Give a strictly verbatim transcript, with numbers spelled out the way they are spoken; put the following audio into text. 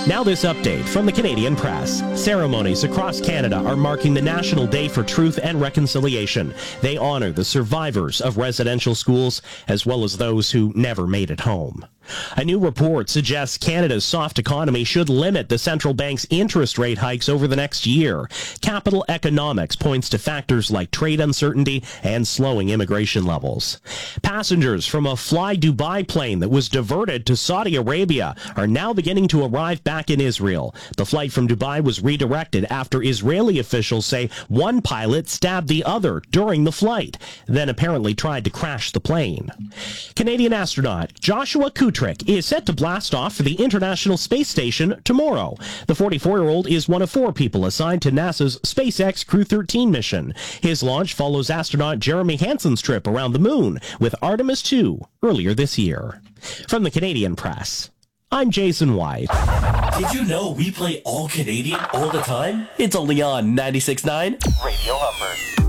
Now this update from the Canadian Press. Ceremonies across Canada are marking the National Day for Truth and Reconciliation. They honor the survivors of residential schools as well as those who never made it home. A new report suggests Canada's soft economy should limit the central bank's interest rate hikes over the next year. Capital Economics points to factors like trade uncertainty and slowing immigration levels. Passengers from a Fly Dubai plane that was diverted to Saudi Arabia are now beginning to arrive back in Israel. The flight from Dubai was redirected after Israeli officials say one pilot stabbed the other during the flight, then apparently tried to crash the plane. Canadian astronaut Joshua Kutrick is set to blast off for the International Space Station tomorrow. The forty-four-year-old is one of four people assigned to NASA's SpaceX Crew thirteen mission. His launch follows astronaut Jeremy Hansen's trip around the moon with Artemis two earlier this year. From the Canadian Press, I'm Jason White. Did you know we play all Canadian all the time? It's only on ninety-six point nine Radio Humber.